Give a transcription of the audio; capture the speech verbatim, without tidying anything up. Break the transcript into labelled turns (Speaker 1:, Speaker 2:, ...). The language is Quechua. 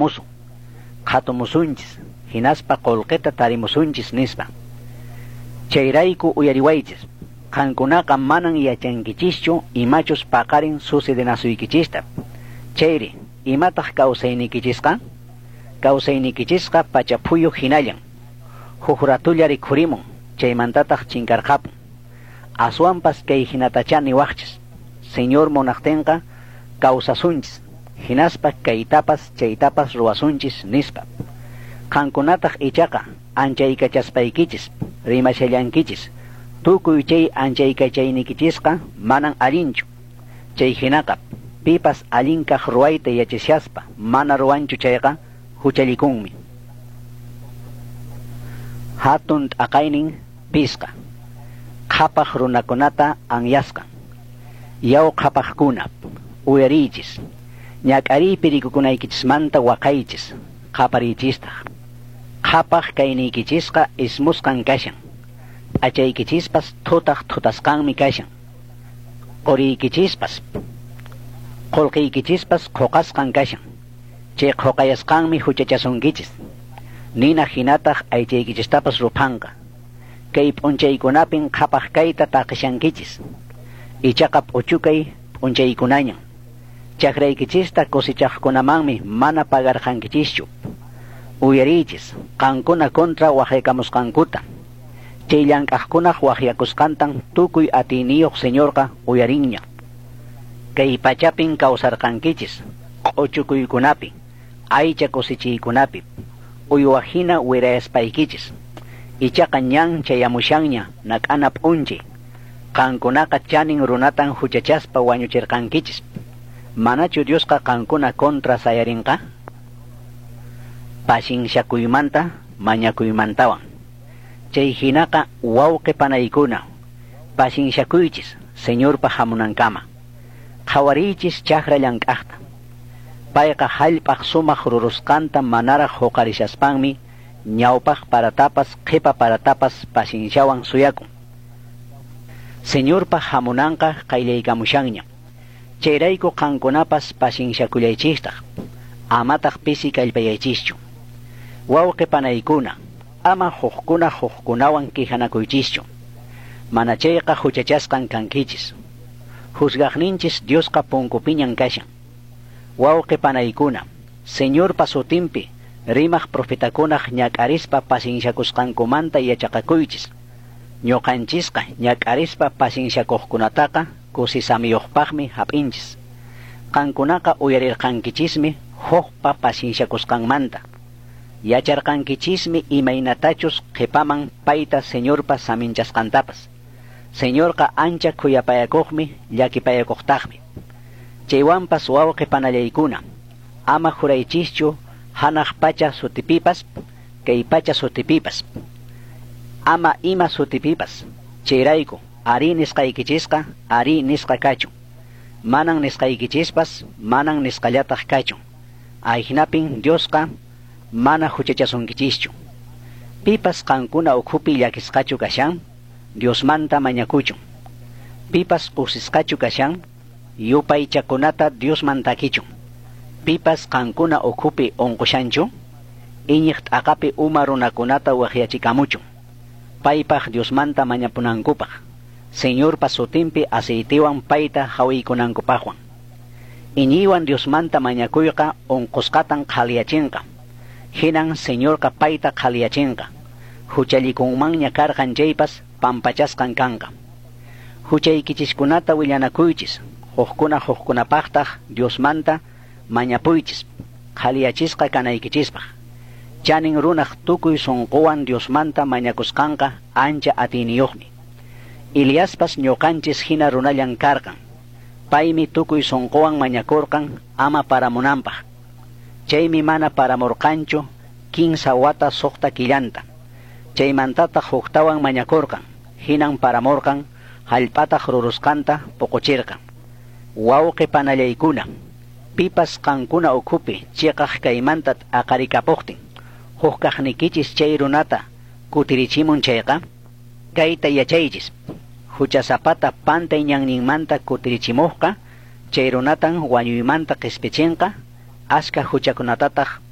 Speaker 1: musu qhatumusunchis hinaspa qolqeta tarimusunchis nispa chayrayku uyariwaychis qankunaqa manan yachankichischu imachus paqarin sucedinasuykichista chayri imataq kawsaynikichisqa kawsaynikichisqa pachaphuyu hinallan huk ratulla rikhurimun chaymantataq chinkarqapun aswanpas kay hinatacha niwaqchis señor munaqtinqa kawsasunchis hinaspa kaytapas chaytapas ruwasunchis nispa qankunataq ichaqa anchaykachaspaykichisp rimashallankichis tukuy chay anchaykachaynikichisqa manan allinchu chay hinaqa pipas allinkaq ruwayta yachashaspa mana ruwanchu chayqa huchalikunmi hatun t'aqaynin pisqa qhapaq runakunata anyasqa yaw qhapaqkuna uyarichis ñak'ariypi rikukunaykichismanta waqaychis qhaparichistaq qhapaq kayniykichisqa ismusqan kashan p'achaykichispas thutaq thutasqanmi kashan quriykichispas qullqiykichispas quqasqan kashan chay quqayasqanmi huchachasunkichis nina hinataq aychaykichistapas rupanqa kay p'unchaykunapin qhapaq kayta taqishankichis ichaqa p'uchukay p'unchaykunañan chakraykichista kusichaqkunamanmi mana pagarqankichischu uyarichis qankuna kontra waqaykamusqankuta chay llank'aqkunaq waqyakusqantan tukuy atiniyuq señorqa uyarinña kay pachapin kawsarqankichis q'uchukuykunapi aycha kusichiykunapi uywahina wirayaspaykichis ichaqa ñan chayamushanña nak'ana p'unchi qankunaqa chanin runatan huchachaspa wañuchirqankichis manachu Diosqa qankuna kontra sayarinqa pashinllakuymanta mañakuymantawan chay hinaqa wawqi panaykuna pashinllakuychis señorpa hamunankama qhawariychis chakra llank'aqta payqa hallp'aq sumaq rurusqanta manaraq huqarishaspanmi ñawpaq paratapas qhipa paratapas pashinllawan suyakun señorpa hamunanqa qayllaykamushanña chayrayku qankunapas pashinllakullaychistaq amataq pisi kallpayaychischu wawqi panaykuna ama huqkuna huqkunawan kihanakuychischu mana chayqa huchachasqan kankichis juzgaqninchis Diosqa punkupiñan kashan wawqi panaykuna señorpa sutinpi rimaq profetakunaq ñak'arispa pashinllakusqankumanta yachaqakuychis ñuqanchisqa ñak'arispa pashinllakuqkunataqa kusisamiyuqpaqmi hap'inchis qankunaqa uyarirqankichismi huqpa pashinllakusqanmanta yacharqankichismi imaynatachus qhipaman payta señorpa saminchasqantapas señorqa ancha kuyapayakuqmi llakipayakuqtaqmi chaywanpas wawqi panallaykuna ama juraychischu hanaq pacha sutipipas kay pacha sutipipas ama ima sutipipas chayrayku ari nisqaykichisqa ari nisqa kachun manan nisqaykichispas manan nisqallataq kachun ayhinapin Diosqa mana huchachasunkichishchu pipas qankuna ukhupi llakisqachu kashan Diosmanta mañakuchun pipas qusisqachu kashan yupaychakunata Diosman takichun pipas qankuna ukhupi unqushanchu iñiq t'aqapi uma runakunata waqyachikamuchun paypaq Diosmanta mañapunankupaq señorpa sutinpi aceitiwan payta hawiykunankupaqwan iñiwan Diosmanta mañakuyqa unqusqatan qhalyachinqa hinan señorqa payta qhalyachinqa huchallikunmanña karqan chaypas pampachasqan kanqa huchaykichiskunata willanakuychis huqkuna huqkunapaqtaq Diosmanta mañapuychis qhalyachisqa kanaykichispaq chanin runaq tukuy sunquwan Diosmanta mañakusqanqa ancha atiniyuqmi Eliaspas ñuqanchis hina runallan karqan paymi tukuy sunquwan mañakurqan ama paramunanpaq chaymi mana paramurqanchu kinsa wata suqta killanta chaymantataq huqtawan mañakurqan hinan paramurqan hallp'ataq rurusqanta puquchirqan wawqi panallaykuna pipas qankuna ukhupi chiqaq kaymanta aqarikapuqtin huk kaqnikichis chay runata kutirichimun chayqa kayta yachaychis huchasapata pantay ñanninmanta kutirichimuqqa chay runatan wañuymanta qispichinqa askha huchakunatataq